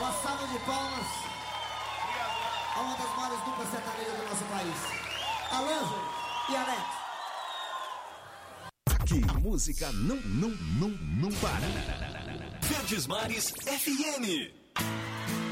Uma salva de palmas a uma das maiores duplas sertanejas do nosso país, Alanjo e Alex. Aqui a música não para. Verdes Mares FM.